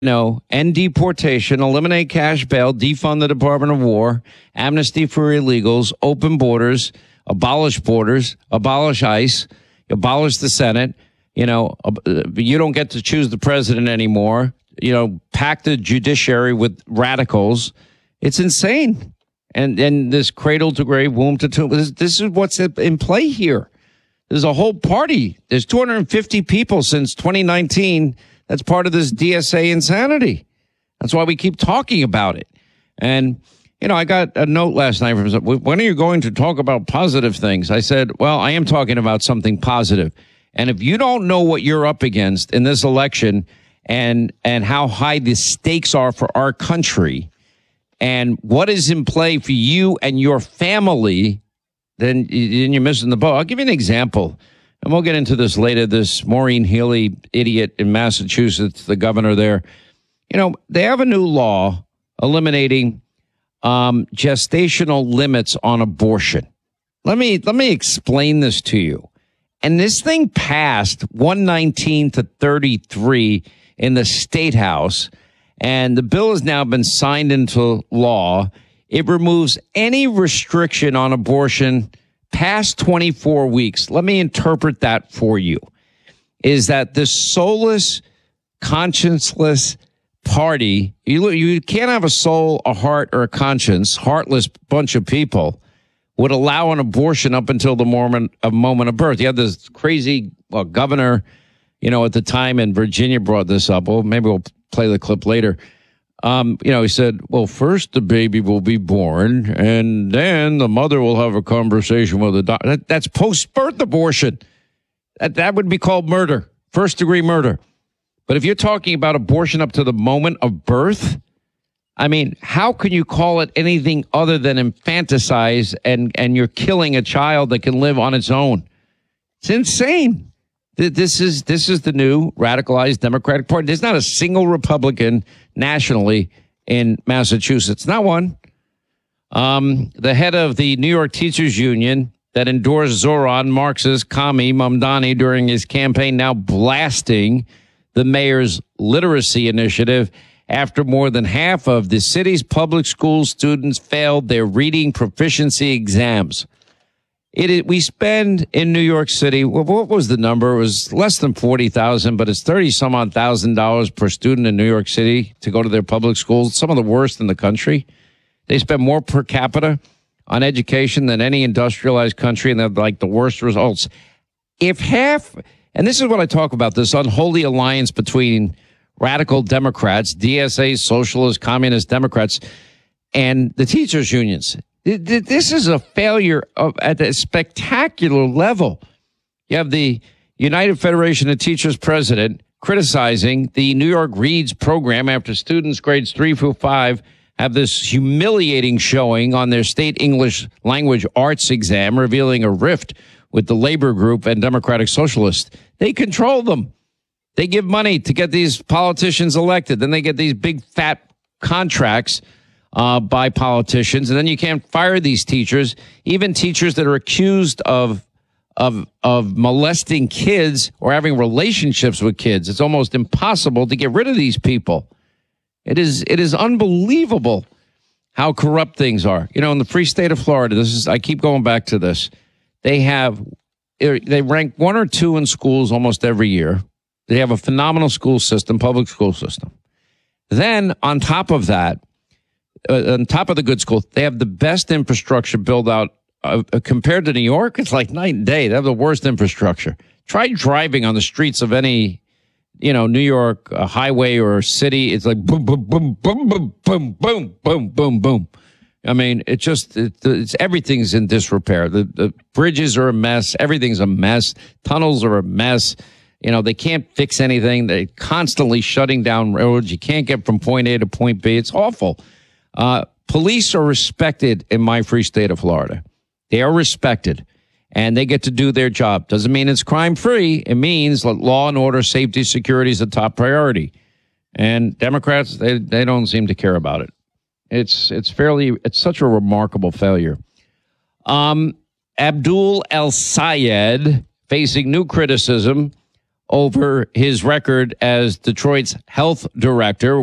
No, end deportation, eliminate cash bail, defund the Department of War, amnesty for illegals, open borders, abolish ICE, abolish the Senate. You don't get to choose the president anymore. Pack the judiciary with radicals. It's insane. And this cradle to grave, womb to tomb. This is what's in play here. There's a whole party. There's 250 people since 2019. That's part of this DSA insanity. That's why we keep talking about it. And, I got a note last night from someone, when are you going to talk about positive things? I said, well, I am talking about something positive. And if you don't know what you're up against in this election and how high the stakes are for our country and what is in play for you and your family, then you're missing the boat. I'll give you an example. And we'll get into this later, this Maureen Healey idiot in Massachusetts, the governor there. They have a new law eliminating gestational limits on abortion. Let me explain this to you. And this thing passed 119 to 33 in the State House, and the bill has now been signed into law. It removes any restriction on abortion past 24 weeks. Let me interpret that for you. Is that this soulless, conscienceless party, you can't have a soul, a heart, or a conscience, heartless bunch of people would allow an abortion up until the moment of birth. You had this crazy governor, at the time in Virginia brought this up. Well, maybe we'll play the clip later. He said, well, first the baby will be born and then the mother will have a conversation with the doctor. That's post-birth abortion. That would be called murder, first-degree murder. But if you're talking about abortion up to the moment of birth, I mean, how can you call it anything other than infanticide and you're killing a child that can live on its own? It's insane. This is the new radicalized Democratic Party. There's not a single Republican nationally in Massachusetts. Not one. The head of the New York Teachers Union that endorsed Zoran Marxist Kami Mamdani during his campaign now blasting the mayor's literacy initiative after more than half of the city's public school students failed their reading proficiency exams. We spend in New York City, what was the number? It was less than 40,000, but it's 30 some odd $1,000 per student in New York City to go to their public schools. Some of the worst in the country. They spend more per capita on education than any industrialized country, and they're like the worst results. If half, and this is what I talk about, this unholy alliance between radical Democrats, DSA, socialist, communist Democrats, and the teachers unions. This is a failure at a spectacular level. You have the United Federation of Teachers president criticizing the New York Reads program after students grades 3 through 5 have this humiliating showing on their state English language arts exam, revealing a rift with the labor group and Democratic Socialists. They control them. They give money to get these politicians elected. Then they get these big fat contracts by politicians, and then you can't fire these teachers, even teachers that are accused of molesting kids or having relationships with kids. It's almost impossible to get rid of these people. It is unbelievable how corrupt things are. In the free state of Florida, I keep going back to this. They rank 1 or 2 in schools almost every year. They have a phenomenal school system, public school system. Then on top of that, on top of the good schools, they have the best infrastructure built out compared to New York. It's like night and day. They have the worst infrastructure. Try driving on the streets of any, New York highway or city. It's like boom, boom, boom, boom, boom, boom, boom, boom, boom, boom. I mean, it's everything's in disrepair. The bridges are a mess. Everything's a mess. Tunnels are a mess. They can't fix anything. They're constantly shutting down roads. You can't get from point A to point B. It's awful. Police are respected in my free state of Florida. They are respected, and they get to do their job. Doesn't mean it's crime-free. It means that law and order, safety, security is a top priority. And Democrats, they don't seem to care about it. It's such a remarkable failure. Abdul El Sayed facing new criticism over his record as Detroit's health director.